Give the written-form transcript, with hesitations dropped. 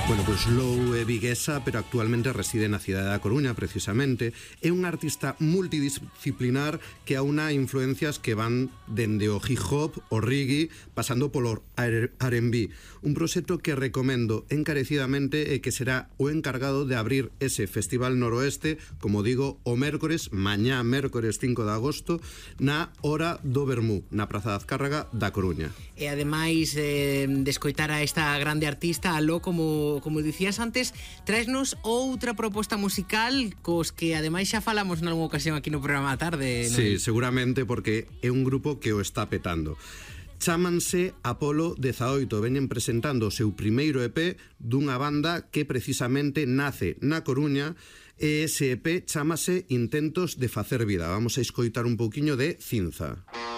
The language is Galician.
Bueno, pois Lou é viguesa, pero actualmente reside na cidade da Coruña, precisamente. É un artista multidisciplinar que aúna influencias que van dende o hip hop, o reggae, pasando polo R&B. Un proxecto que recomendo encarecidamente e que será o encargado de abrir ese Festival Noroeste, como digo, o mércores, mañá mércores 5 de agosto, na Hora do Vermú, na Praza da Azcárraga da Coruña. E ademais de escoitar a esta grande artista, aló, como dicías antes, traesnos outra proposta musical cos que ademais xa falamos nalgúna ocasión aquí no programa da tarde, non? Sí, seguramente, porque é un grupo que o está petando. Chámanse Apolo 18, veñen presentando o seu primeiro EP dunha banda que precisamente nace na Coruña, e ese EP chámase Intentos de facer vida. Vamos a escoitar un pouquiño de Cinza.